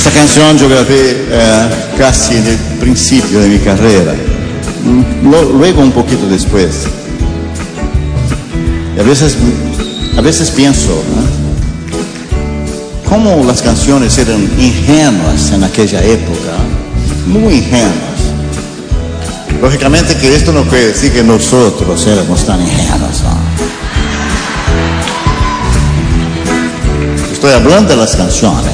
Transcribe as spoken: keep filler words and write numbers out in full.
Esta canción yo grabé eh, casi en el principio de mi carrera, luego un poquito después. Y a veces, a veces pienso, ¿no?, cómo las canciones eran ingenuas en aquella época, muy ingenuas. Lógicamente que esto no quiere decir que nosotros éramos tan ingenuos, ¿no? Estoy hablando de las canciones.